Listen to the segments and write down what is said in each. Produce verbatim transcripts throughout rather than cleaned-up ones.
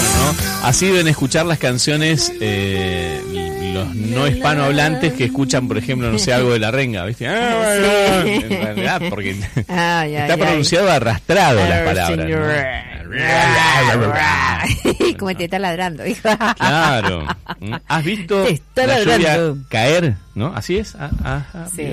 ¿no? Así deben escuchar las canciones eh, los no hispanohablantes que escuchan, por ejemplo, no sé, algo de La Renga, ¿viste? Ah, sí. En realidad, porque ay, está ay, pronunciado ay. arrastrado ay, las palabras, ¿no? Como te está ladrando, hijo. Claro. ¿Has visto la ladrando. lluvia caer? ¿No? ¿Así es? Ah, ah, ah, sí.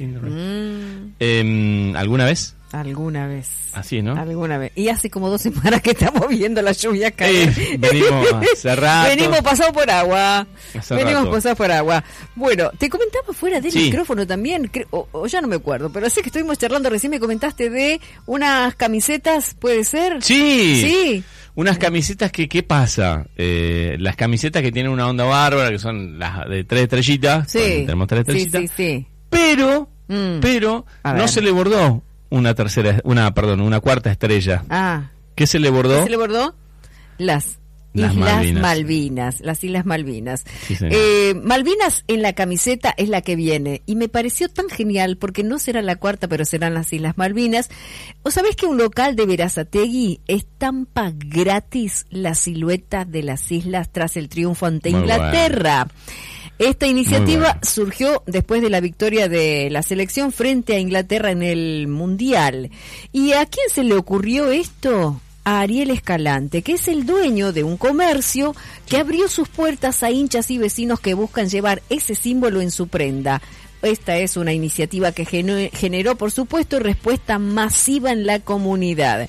mm. eh, ¿Alguna vez? Alguna vez. Así, ¿no? Alguna vez. Y hace como dos semanas que estamos viendo la lluvia caer. Eh, venimos hace rato. Venimos pasados por agua. Hace venimos rato. pasados por agua. Bueno, te comentaba fuera del sí. micrófono también, o, o ya no me acuerdo, pero sé que estuvimos charlando recién, me comentaste de unas camisetas, ¿puede ser? Sí. Sí. Unas camisetas que, ¿qué pasa? Eh, las camisetas que tienen una onda bárbara, que son las de tres estrellitas. Sí. Bueno, tenemos tres estrellitas. Sí, sí, sí. Pero, mm. pero, A no ver. se le bordó una tercera, una, perdón, una cuarta estrella. Ah. ¿Qué se le bordó? ¿Qué se le bordó? Las Las Islas Malvinas. Malvinas, las Islas Malvinas. Sí, eh, Malvinas en la camiseta es la que viene y me pareció tan genial porque no será la cuarta, pero serán las Islas Malvinas. ¿O sabés que un local de Berazategui estampa gratis la silueta de las islas tras el triunfo ante Muy Inglaterra? Bueno. Esta iniciativa bueno. surgió después de la victoria de la selección frente a Inglaterra en el Mundial. ¿Y a quién se le ocurrió esto? A Ariel Escalante, que es el dueño de un comercio que abrió sus puertas a hinchas y vecinos que buscan llevar ese símbolo en su prenda. Esta es una iniciativa que generó, por supuesto, respuesta masiva en la comunidad.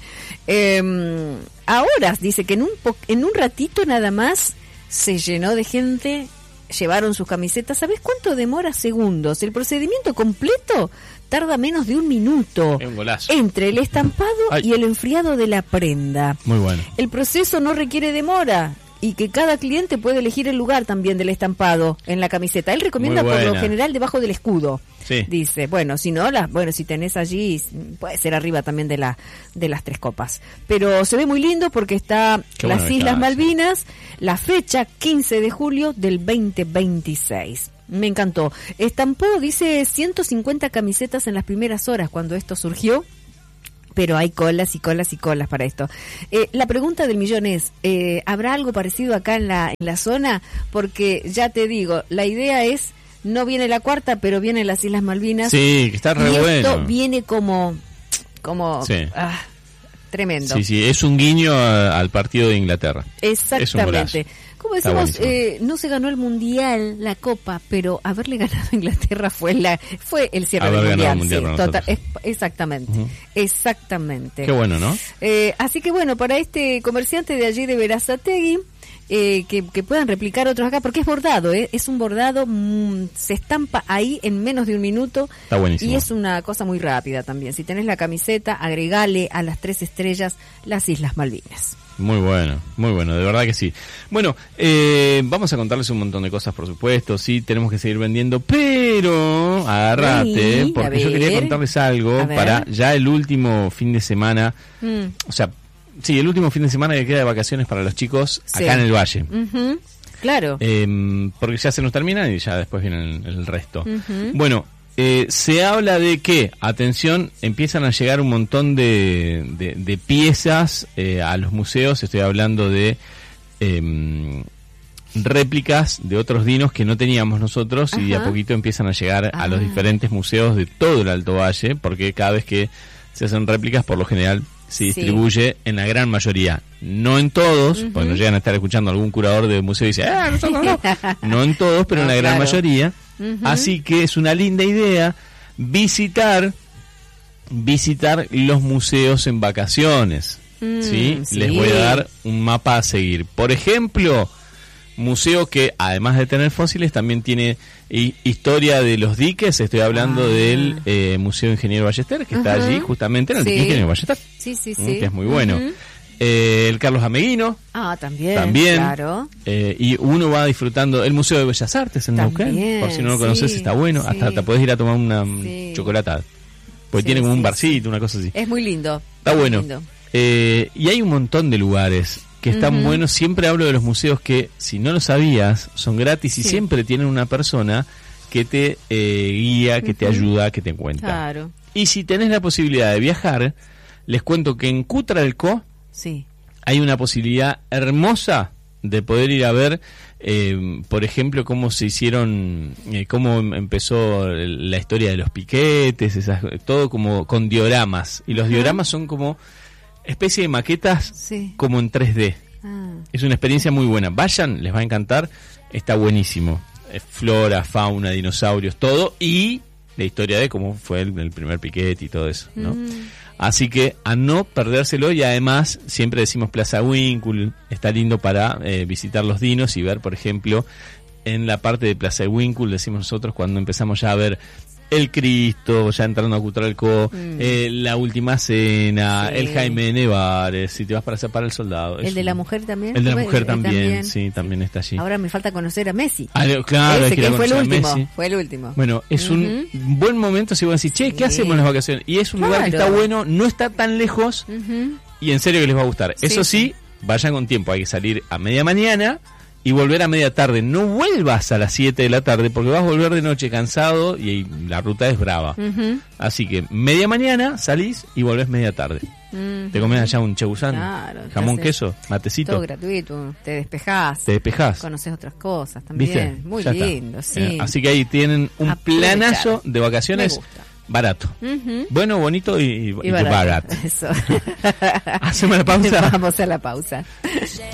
Eh, ahora, dice que en un, po- en un ratito nada más se llenó de gente, llevaron sus camisetas. ¿Sabés cuánto demora? Segundos. El procedimiento completo tarda menos de un minuto. Es un golazo. Entre el estampado Ay. y el enfriado de la prenda. Muy bueno. El proceso no requiere demora y que cada cliente puede elegir el lugar también del estampado en la camiseta. Él recomienda Muy por lo buena. general debajo del escudo. Sí. Dice, bueno, si no, las, bueno, si tenés allí, puede ser arriba también de la de las tres copas. Pero se ve muy lindo porque está Qué las bueno que Islas está, Malvinas, la fecha quince de julio del veinte veintiséis. Me encantó. Estampó, dice, ciento cincuenta camisetas en las primeras horas cuando esto surgió. Pero hay colas y colas y colas para esto. Eh, la pregunta del millón es, eh, ¿habrá algo parecido acá en la, en la zona? Porque ya te digo, la idea es, no viene la cuarta, pero vienen las Islas Malvinas. Sí, que está re y bueno. esto viene como, como, Sí. ah, tremendo. Sí, sí, es un guiño a- al partido de Inglaterra. Exactamente. Como Está decimos, buenísimo. eh, no se ganó el Mundial, la Copa, pero haberle ganado a Inglaterra fue la fue el cierre Haber del ganado Mundial. el Mundial Sí, para total, nosotros. es- exactamente, Ujú. exactamente. Qué bueno, ¿no? Eh, así que bueno, para este comerciante de allí de Berazategui, eh, que, que puedan replicar otros acá, porque es bordado, ¿eh? Es un bordado, mm, se estampa ahí en menos de un minuto. Está buenísimo. Y es una cosa muy rápida también. Si tenés la camiseta, agregale a las tres estrellas las Islas Malvinas. Muy bueno, muy bueno, de verdad que sí. Bueno, eh, vamos a contarles un montón de cosas, por supuesto, sí, tenemos que seguir vendiendo, pero agárrate, Sí, porque a yo quería ver. contarles algo A ver. para ya el último fin de semana, Mm. o sea, sí, el último fin de semana que queda de vacaciones para los chicos Sí. acá en el Valle. Ujú, claro. Eh, porque ya se nos termina y ya después viene el, el resto. Ujú. Bueno, eh, se habla de que, atención, empiezan a llegar un montón de, de, de piezas eh, a los museos. Estoy hablando de eh, réplicas de otros dinos que no teníamos nosotros. Y de a Ajá. poquito empiezan a llegar Ah. a los diferentes museos de todo el Alto Valle, porque cada vez que se hacen réplicas, por lo general se Sí. distribuye en la gran mayoría, no en todos, Ujú. porque nos llegan a estar escuchando algún curador de museo y dice, ah, nosotros no, no en todos, pero No, en la gran claro. mayoría. Ujú. Así que es una linda idea visitar visitar los museos en vacaciones. Mm, ¿sí? sí. Les voy a dar un mapa a seguir. Por ejemplo, museo que además de tener fósiles también tiene hi- historia de los diques. Estoy hablando Ah. del eh, Museo Ingeniero Ballester, que está Ajá. allí justamente en el Sí. dique Ingeniero Ballester, Sí, sí, mm, sí. que es muy bueno. Ujú. Eh, el Carlos Ameguino. Ah, también. También. Claro. Eh, y uno va disfrutando el Museo de Bellas Artes en También, Neuquén, por si no lo sí, conoces, está bueno, sí. hasta te podés ir a tomar una mm, Sí. chocolatada, porque Sí, tiene como sí, un barcito, una cosa así. Es muy lindo. Está muy bueno. lindo. Eh, y hay un montón de lugares que están Ujú. buenos. Siempre hablo de los museos que, si no lo sabías, son gratis y Sí. siempre tienen una persona que te eh, guía, que te Ujú. ayuda, que te cuenta. Claro. Y si tenés la posibilidad de viajar, les cuento que en Cutralcó Sí. hay una posibilidad hermosa de poder ir a ver, eh, por ejemplo, cómo se hicieron, eh, cómo empezó la historia de los piquetes, esas, todo como con dioramas. Y los Ajá. dioramas son como especie de maquetas sí. como en tres D. Ah. Es una experiencia muy buena. Vayan, les va a encantar, está buenísimo. Eh, flora, fauna, dinosaurios, todo, y la historia de cómo fue el, el primer piquete y todo eso, ¿no? Mm. Así que a no perdérselo, y además siempre decimos Plaza Winkle, está lindo para eh, visitar los dinos y ver, por ejemplo, en la parte de Plaza Winkle, decimos nosotros cuando empezamos ya a ver el Cristo, ya entrando a Cutralcó, mm. eh, la Última Cena, sí. el Jaime de Nevares, si te vas para Zapar al Soldado. El de la mujer también. El de la mujer también, también, sí, también está allí. Ahora me falta conocer a Messi. Ah, claro, Ese que que fue el último, Messi. fue el último. Bueno, es uh-huh. un buen momento si vos decís, che, ¿qué sí. hacemos en las vacaciones? Y es un claro. lugar que está bueno, no está tan lejos, uh-huh. y en serio que les va a gustar. Sí, Eso sí, sí, vayan con tiempo, hay que salir a media mañana y volver a media tarde. No vuelvas a las siete de la tarde porque vas a volver de noche cansado y la ruta es brava. Uh-huh. Así que media mañana salís y volvés media tarde. Uh-huh. Te comés allá un chebusán, claro, jamón, queso, matecito. Todo gratuito, te despejás. Te despejás. Conoces otras cosas también. ¿Viste? Muy ya lindo, está. sí. Eh, así que ahí tienen un Aprovechar. planazo de vacaciones barato. Uh-huh. Bueno, bonito y, y, y barato. barato. Eso. Hacemos la pausa. Vamos a la pausa.